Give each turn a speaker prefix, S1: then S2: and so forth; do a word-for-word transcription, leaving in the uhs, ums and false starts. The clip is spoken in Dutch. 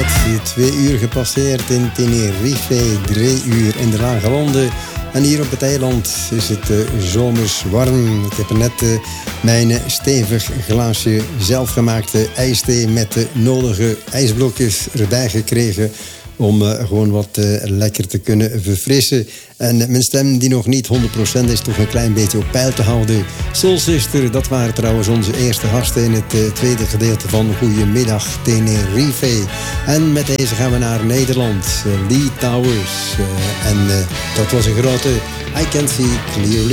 S1: net twee uur gepasseerd in Tenerife, drie uur in de lage landen. En hier op het eiland is het uh, zomers warm. Ik heb er net uh, mijn stevig glaasje zelfgemaakte ijsthee met de nodige ijsblokjes erbij gekregen om uh, gewoon wat uh, lekker te kunnen verfrissen. En uh, mijn stem die nog niet honderd procent is, toch een klein beetje op peil te houden. Soul Sister, dat waren trouwens onze eerste gasten in het uh, tweede gedeelte van Goedemiddag Tenerife. En met deze gaan we naar Nederland, uh, Lee Towers. Uh, en uh, dat was een grote I Can See Clearly.